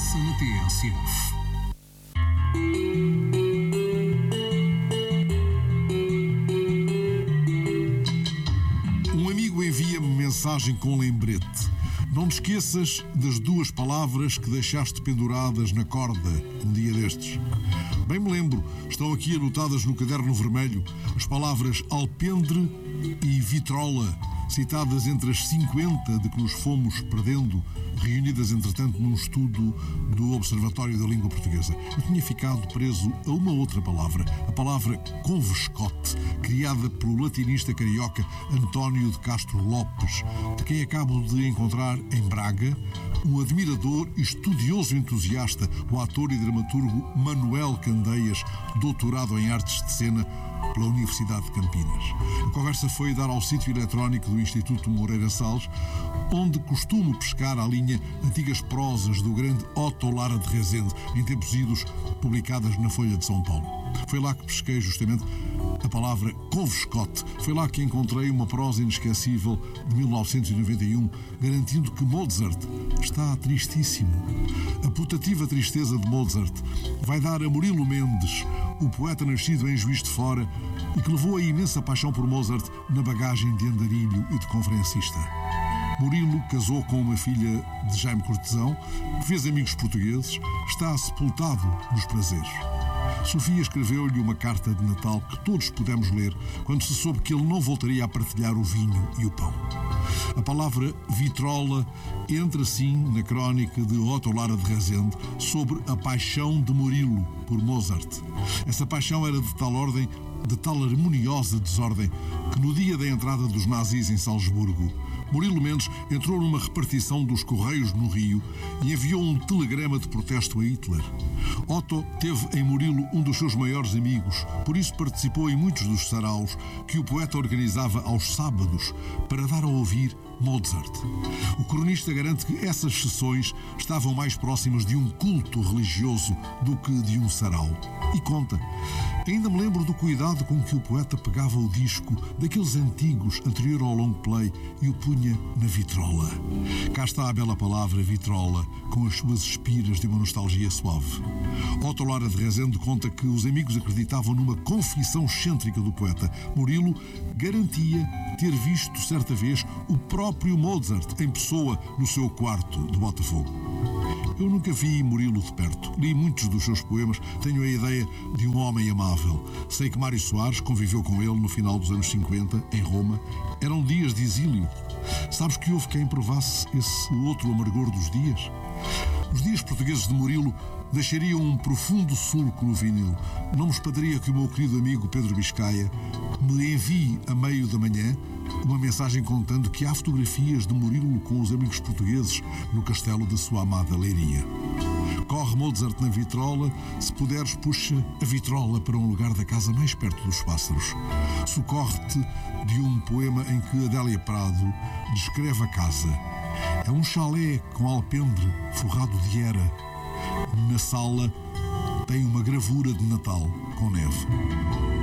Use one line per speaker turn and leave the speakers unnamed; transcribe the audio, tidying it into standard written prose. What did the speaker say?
passa na TSF. Um amigo envia-me mensagem com lembrete. Não te esqueças das duas palavras que deixaste penduradas na corda um dia destes. Bem me lembro, estão aqui anotadas no caderno vermelho as palavras alpendre e vitrola, citadas entre as 50 de que nos fomos perdendo, reunidas entretanto num estudo do Observatório da Língua Portuguesa. Eu tinha ficado preso a uma outra palavra, a palavra convescote, criada pelo latinista carioca António de Castro Lopes, de quem acabo de encontrar em Braga um admirador e estudioso entusiasta, o ator e dramaturgo Manuel Candeias, doutorado em artes de cena pela Universidade de Campinas. A conversa foi dar ao sítio eletrónico do Instituto Moreira Salles, onde costumo pescar à linha antigas prosas do grande Otto Lara de Rezende, em tempos idos publicadas na Folha de São Paulo. Foi lá que pesquei justamente a palavra convescote. Foi lá que encontrei uma prosa inesquecível de 1991, garantindo que Mozart está tristíssimo. A putativa tristeza de Mozart vai dar a Murilo Mendes, o poeta nascido em Juiz de Fora e que levou a imensa paixão por Mozart na bagagem de andarilho e de conferencista. Murilo casou com uma filha de Jaime Cortesão, fez amigos portugueses, está sepultado nos prazeres. Sofia escreveu-lhe uma carta de Natal que todos pudemos ler quando se soube que ele não voltaria a partilhar o vinho e o pão. A palavra vitrola entra sim na crónica de Otto Lara de Rezende sobre a paixão de Murilo por Mozart. Essa paixão era de tal ordem, de tal harmoniosa desordem, que no dia da entrada dos nazis em Salzburgo, Murilo Mendes entrou numa repartição dos Correios no Rio e enviou um telegrama de protesto a Hitler. Otto teve em Murilo um dos seus maiores amigos, por isso participou em muitos dos saraus que o poeta organizava aos sábados para dar a ouvir Mozart. O cronista garante que essas sessões estavam mais próximas de um culto religioso do que de um sarau. E conta: ainda me lembro do cuidado com que o poeta pegava o disco daqueles antigos anterior ao long play e o punha na vitrola. Cá está a bela palavra vitrola, com as suas espiras de uma nostalgia suave. Otto Lara de Rezende conta que os amigos acreditavam numa confissão excêntrica do poeta. Murilo garantia ter visto certa vez o próprio Mozart em pessoa no seu quarto de Botafogo. Eu nunca vi Murilo de perto. Li muitos dos seus poemas, tenho a ideia de um homem amável. Sei que Mário Soares conviveu com ele no final dos anos 50, em Roma. Eram dias de exílio. Sabes que houve quem provasse esse outro amargor dos dias? Os dias portugueses de Murilo deixariam um profundo sulco no vinil. Não me espadaria que o meu querido amigo Pedro Biscaia me envie a meio da manhã uma mensagem contando que há fotografias de Murilo com os amigos portugueses no castelo da sua amada Leiria. Corre Mozart na vitrola, se puderes puxa a vitrola para um lugar da casa mais perto dos pássaros. Socorre-te de um poema em que Adélia Prado descreve a casa. É um chalé com alpendre forrado de era. Na sala tem uma gravura de Natal com neve.